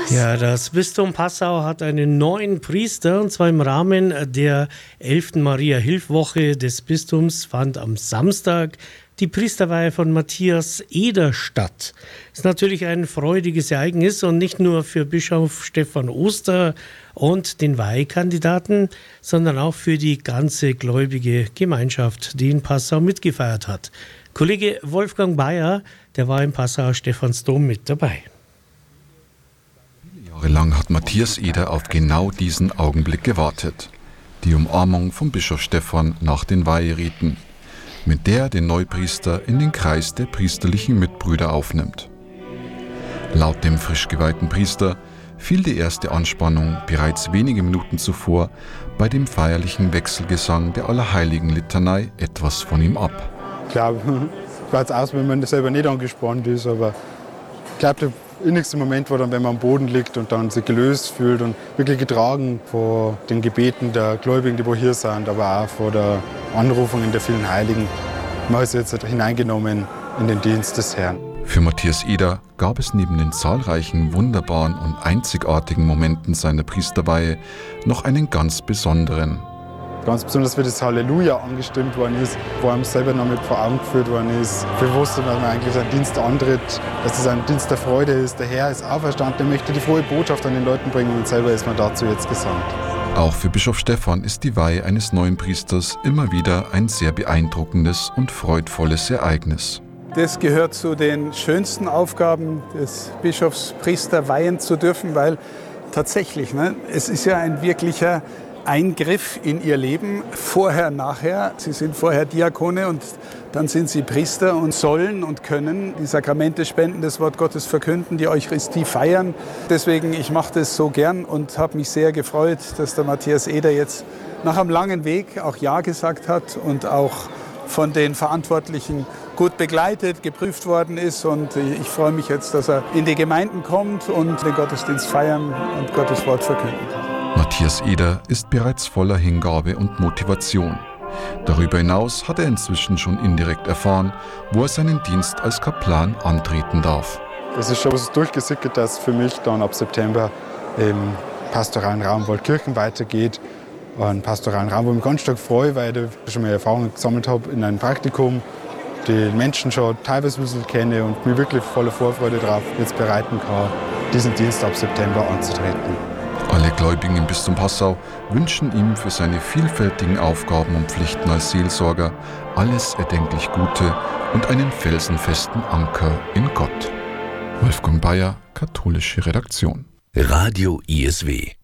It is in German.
Ja, das Bistum Passau hat einen neuen Priester, und zwar im Rahmen der 11. Maria-Hilf-Woche des Bistums fand am Samstag die Priesterweihe von Matthias Eder statt. Ist natürlich ein freudiges Ereignis und nicht nur für Bischof Stefan Oster und den Weihekandidaten, sondern auch für die ganze gläubige Gemeinschaft, die in Passau mitgefeiert hat. Kollege Wolfgang Bayer, der war im Passauer Stephansdom mit dabei. Jahrelang hat Matthias Eder auf genau diesen Augenblick gewartet. Die Umarmung von Bischof Stephan nach den Weiheriten, mit der den Neupriester in den Kreis der priesterlichen Mitbrüder aufnimmt. Laut dem frisch geweihten Priester fiel die erste Anspannung bereits wenige Minuten zuvor bei dem feierlichen Wechselgesang der Allerheiligen-Litanei etwas von ihm ab. Ich glaube, ich weiß aus, wenn man selber nicht angespannt ist, aber ich glaube, der innigste Moment war dann, wenn man am Boden liegt und dann sich gelöst fühlt und wirklich getragen vor den Gebeten der Gläubigen, die hier sind, aber auch vor der Anrufungen der vielen Heiligen. Man ist jetzt hineingenommen in den Dienst des Herrn. Für Matthias Eder gab es neben den zahlreichen wunderbaren und einzigartigen Momenten seiner Priesterweihe noch einen ganz besonderen. Ganz besonders, wie das Halleluja angestimmt worden ist, wo einem selber noch mit vor Augen geführt worden ist. Bewusst, dass man eigentlich seinen Dienst antritt, dass es ein Dienst der Freude ist. Der Herr ist auferstanden, er möchte die frohe Botschaft an den Leuten bringen und selber ist man dazu jetzt gesandt. Auch für Bischof Stephan ist die Weihe eines neuen Priesters immer wieder ein sehr beeindruckendes und freudvolles Ereignis. Das gehört zu den schönsten Aufgaben des Bischofs, Priester weihen zu dürfen, weil tatsächlich, es ist ja ein wirklicher Eingriff in ihr Leben, vorher, nachher. Sie sind vorher Diakone und dann sind sie Priester und sollen und können die Sakramente spenden, das Wort Gottes verkünden, die Eucharistie feiern. Deswegen, ich mache das so gern und habe mich sehr gefreut, dass der Matthias Eder jetzt nach einem langen Weg auch Ja gesagt hat und auch von den Verantwortlichen gut begleitet, geprüft worden ist. Und ich freue mich jetzt, dass er in die Gemeinden kommt und den Gottesdienst feiern und Gottes Wort verkünden kann. Matthias Eder ist bereits voller Hingabe und Motivation. Darüber hinaus hat er inzwischen schon indirekt erfahren, wo er seinen Dienst als Kaplan antreten darf. Es ist schon was durchgesickert, dass für mich dann ab September im pastoralen Raum Waldkirchen weitergeht. Ein pastoralen Raum, wo ich mich ganz stark freue, weil ich schon mal Erfahrungen gesammelt habe in einem Praktikum, die Menschen schon teilweise ein bisschen kenne und mich wirklich voller Vorfreude darauf jetzt bereiten kann, diesen Dienst ab September anzutreten. Alle Gläubigen im Bistum Passau wünschen ihm für seine vielfältigen Aufgaben und Pflichten als Seelsorger alles erdenklich Gute und einen felsenfesten Anker in Gott. Wolfgang Bayer, katholische Redaktion. Radio ISW